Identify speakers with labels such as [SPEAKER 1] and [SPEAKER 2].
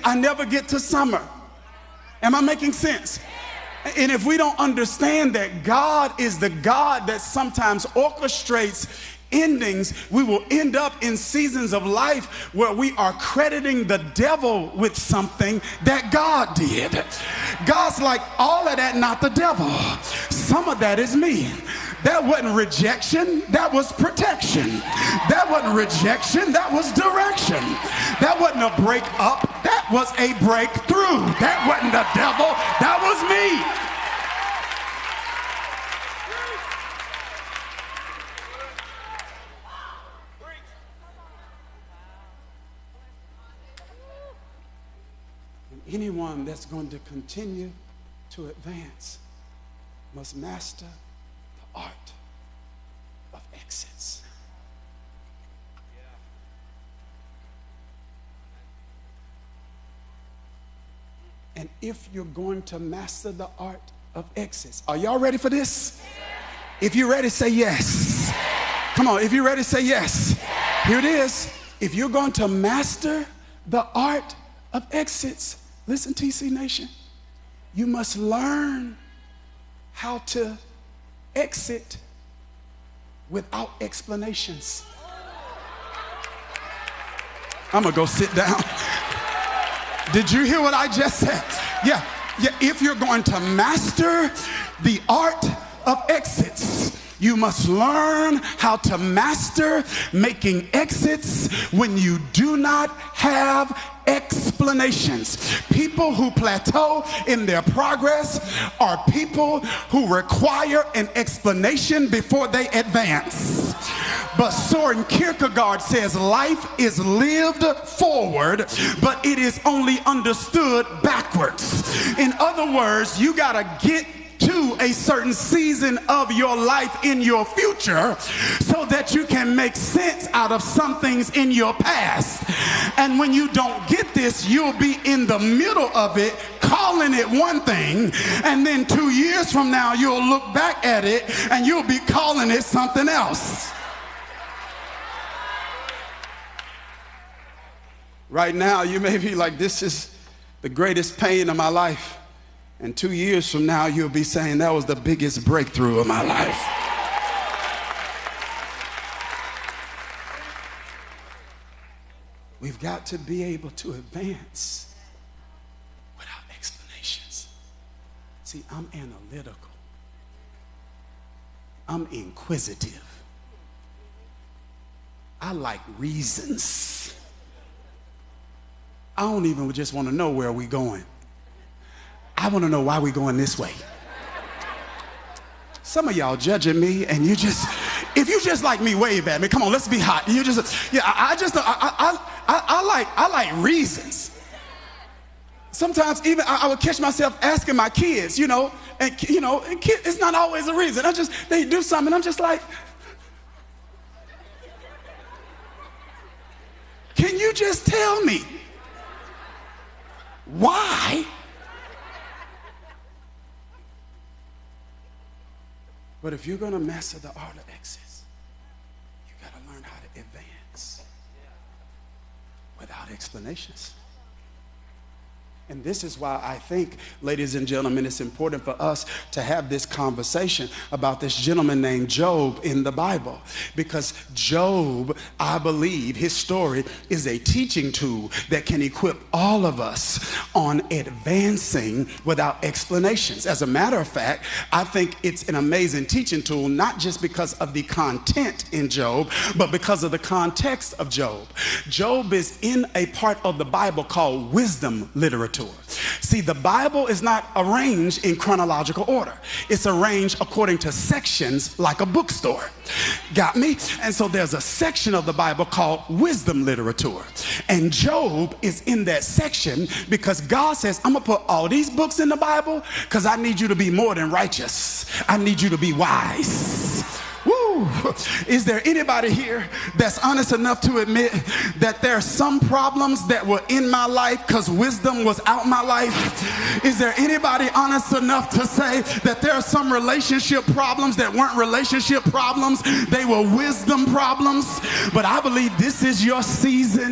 [SPEAKER 1] I never get to summer. Am I making sense? And if we don't understand that God is the God that sometimes orchestrates endings, we will end up in seasons of life where we are crediting the devil with something that God did. God's like, all of that, not the devil. Some of that is me. That wasn't rejection, that was protection. That wasn't rejection, that was direction. That wasn't a break up, that was a breakthrough. That wasn't the devil, that was me. And anyone that's going to continue to advance must master the art of exits. And if you're going to master the art of exits, are y'all ready for this? If you're ready, say yes. Come on, if you're ready, say yes. Here it is. If you're going to master the art of exits, listen, TC Nation, you must learn how to exit without explanations. I'm gonna go sit down. Did you hear what I just said? Yeah. If you're going to master the art of exits, you must learn how to master making exits when you do not have explanations. People who plateau in their progress are people who require an explanation before they advance. But Soren Kierkegaard says life is lived forward, but it is only understood backwards. In other words, you gotta get to a certain season of your life in your future so that you can make sense out of some things in your past. And when you don't get this, you'll be in the middle of it, calling it one thing, and then 2 years from now you'll look back at it and you'll be calling it something else. Right now you may be like, this is the greatest pain of my life. And 2 years from now, you'll be saying, that was the biggest breakthrough of my life. We've got to be able to advance without explanations. See, I'm analytical. I'm inquisitive. I like reasons. I don't even just want to know where we're going. I want to know why we're going this way. Some of y'all judging me, and you just, if you just like me, wave at me. Come on, let's be hot. You just, yeah, I like reasons. Sometimes even I would catch myself asking my kids, and it's not always a reason. They do something, I'm just like, can you just tell me why? But if you're going to master the art of exits, you got to learn how to advance without explanations. And this is why I think, ladies and gentlemen, it's important for us to have this conversation about this gentleman named Job in the Bible. Because Job, I believe, his story is a teaching tool that can equip all of us on advancing without explanations. As a matter of fact, I think it's an amazing teaching tool, not just because of the content in Job, but because of the context of Job. Job is in a part of the Bible called wisdom literature. See, the Bible is not arranged in chronological order. It's arranged according to sections like a bookstore. Got me? And so there's a section of the Bible called wisdom literature. And Job is in that section because God says, I'm going to put all these books in the Bible because I need you to be more than righteous. I need you to be wise. Woo! Is there anybody here that's honest enough to admit that there are some problems that were in my life because wisdom was out my life? Is there anybody honest enough to say that there are some relationship problems that weren't relationship problems? They were wisdom problems. But I believe this is your season